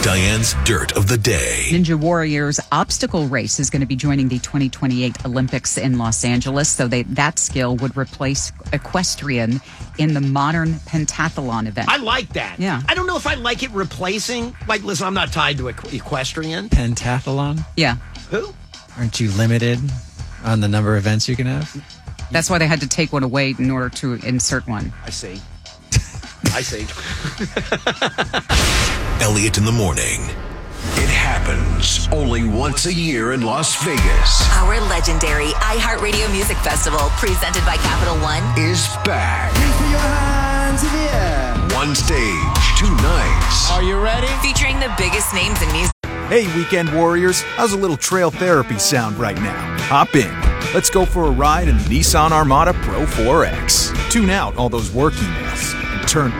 Diane's Dirt of the Day. Ninja Warriors obstacle race is going to be joining the 2028 Olympics in Los Angeles. So that skill would replace equestrian in the modern pentathlon event. I like that. Yeah. I don't know if I like it replacing. Like, listen, I'm not tied to equestrian. Pentathlon? Yeah. Who? Aren't you limited on the number of events you can have? That's why they had to take one away in order to insert one. I see. I see. Elliot in the morning. It happens only once a year in Las Vegas. Our legendary iHeartRadio Music Festival, presented by Capital One, Is back. Put your hands in the air. One stage, 2 nights. Are you ready? featuring the biggest names in music. Hey, Weekend Warriors, how's a little trail therapy sound right now? Hop in. Let's go for a ride in the Nissan Armada Pro 4X. Tune out all those work emails and turn